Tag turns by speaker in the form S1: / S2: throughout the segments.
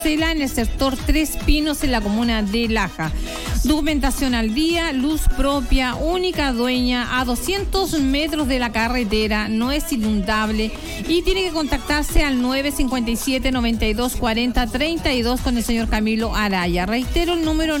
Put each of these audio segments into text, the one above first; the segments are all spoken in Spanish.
S1: en el sector Tres Pinos en la comuna de Laja. Documentación al día, luz propia, única dueña, a 200 metros de la carretera, no es inundable y tiene que contactarse al 957-9240-32 con el señor Camilo Araya. Reitero el número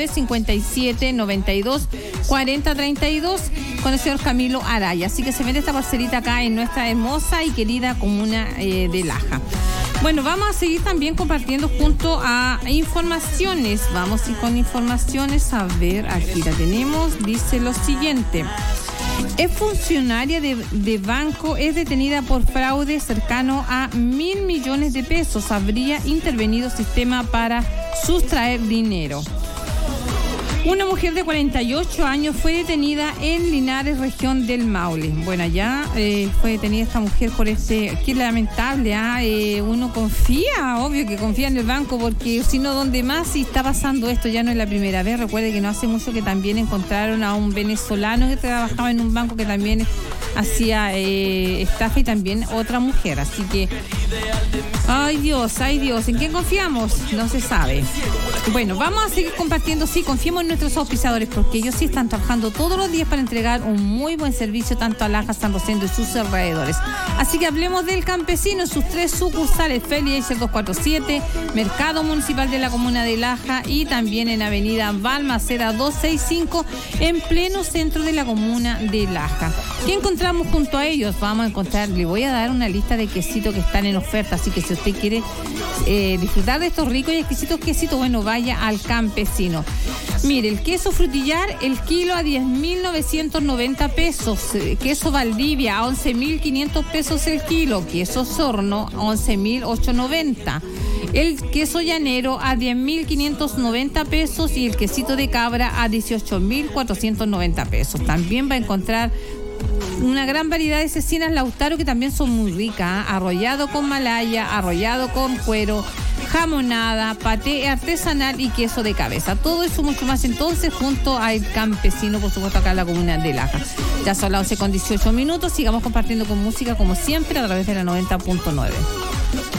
S1: 957-9240-32 con el señor Camilo Araya. Así que se vende esta parcelita acá en nuestra hermosa y querida comuna de Laja. Bueno, vamos a seguir también compartiendo junto a informaciones. Vamos a ir con informaciones. A ver, aquí la tenemos. Dice lo siguiente. Es funcionaria de banco, es detenida por fraude cercano a 1.000 millones de pesos. Habría intervenido sistema para sustraer dinero. Una mujer de 48 años fue detenida en Linares, región del Maule. Bueno, allá fue detenida esta mujer por qué lamentable, uno confía, obvio que confía en el banco, porque si no, ¿dónde más? Si está pasando esto, ya no es la primera vez. Recuerde que no hace mucho que también encontraron a un venezolano que trabajaba en un banco que también hacía estafa, y también otra mujer. Así que, ay Dios, ¿en quién confiamos? No se sabe. Bueno, vamos a seguir compartiendo. Sí, confiemos en nuestros auspiciadores, porque ellos sí están trabajando todos los días para entregar un muy buen servicio tanto a Laja, San Rosendo y sus alrededores. Así que hablemos del Campesino en sus 3 sucursales: Feliacer 247, Mercado Municipal de la Comuna de Laja, y también en Avenida Balmaceda 265, en pleno centro de la Comuna de Laja. ¿Qué encontramos junto a ellos? Vamos a encontrar, le voy a dar una lista de quesitos que están en oferta, así que si usted quiere disfrutar de estos ricos y exquisitos quesitos, bueno, vaya al Campesino. Mire, el queso frutillar, el kilo a 10.990 pesos. Queso Valdivia a 11.500 pesos el kilo. Queso Sorno a 11.890. El queso llanero a 10.590 pesos y el quesito de cabra a 18.490 pesos. También va a encontrar una gran variedad de cecinas Lautaro que también son muy ricas, arrollado con malaya, arrollado con cuero, jamonada, paté artesanal y queso de cabeza. Todo eso mucho más entonces junto al Campesino, por supuesto, acá en la comuna de Laja. Ya son las 11:18. Sigamos compartiendo con música como siempre a través de la 90.9.